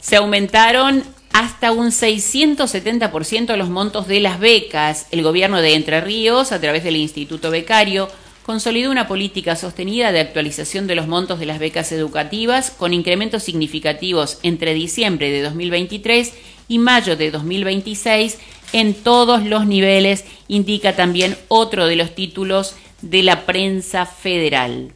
Se aumentaron hasta un 670% los montos de las becas. El gobierno de Entre Ríos, a través del Instituto Becario, consolidó una política sostenida de actualización de los montos de las becas educativas con incrementos significativos entre diciembre de 2023 y mayo de 2026 en todos los niveles, indica también otro de los títulos de la prensa federal.